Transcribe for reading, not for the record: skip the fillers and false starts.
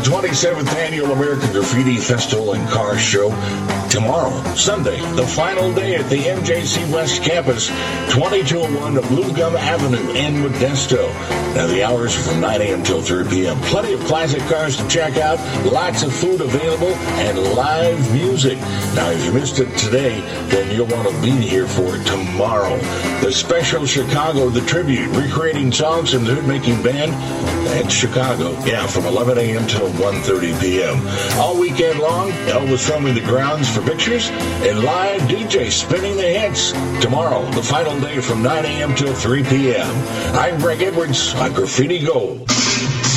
27th Annual American Graffiti Festival and Car Show. Tomorrow, Sunday, the final day at the MJC West Campus, 2201 Blue Gum Avenue in Modesto. Now, the hours are from 9 a.m. till 3 p.m. Plenty of classic cars to check out, lots of food available, and live music. Now, if you missed it today, then you'll want to be here for it tomorrow. The Special Chicago, the tribute, recreating songs from the hit-making band at Chicago. Yeah, from 11 a.m. till 1:30 p.m. All weekend long, Elvis roaming the grounds for pictures and live DJ spinning the hits. Tomorrow, the final day from 9 a.m. till 3 p.m. I'm Greg Edwards on Graffiti Gold.